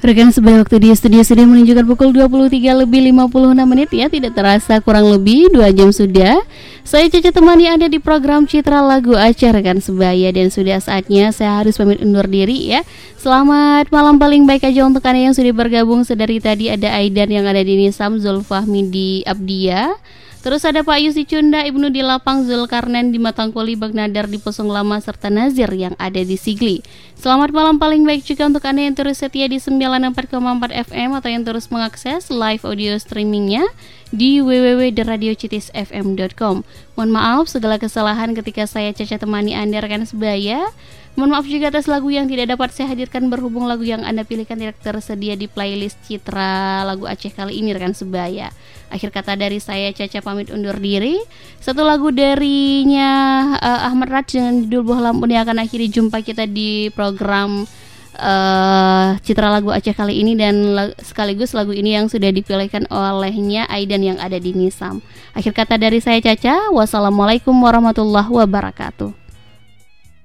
Rekan sebaya, waktu di studio sudah menunjukkan pukul 23:56 ya. Tidak terasa kurang lebih 2 jam sudah saya Caca temani Anda di program Citra Lagu Aceh rekan sebaya. Dan sudah saatnya saya harus pamit undur diri ya. Selamat malam paling baik aja untuk Anda yang sudah bergabung. Sedari tadi ada Aidan yang ada di Nisam, Zulfahmi di Abdia. Terus ada Pak Yusi Cunda, Ibnu di Lapang, Zulkarnain di Matangkoli, Bagnadar di Posong Lama, serta Nazir yang ada di Sigli. Selamat malam paling baik juga untuk Anda yang terus setia di 94,4 FM atau yang terus mengakses live audio streamingnya di www.radiocitisfm.com. Mohon maaf segala kesalahan ketika saya Caca temani Anda rekan sebaya. Mohon maaf juga atas lagu yang tidak dapat saya hadirkan berhubung lagu yang Anda pilihkan tidak tersedia di playlist Citra Lagu Aceh kali ini rekan sebaya. Akhir kata dari saya Caca pamit undur diri. Satu lagu darinya Ahmad Raj dengan judul Buah Lampun yang akan akhiri jumpa kita di program Citra Lagu Aceh kali ini. Dan sekaligus lagu ini yang sudah dipilihkan olehnya Aidan yang ada di Nisam. Akhir kata dari saya Caca, wassalamualaikum warahmatullahi wabarakatuh.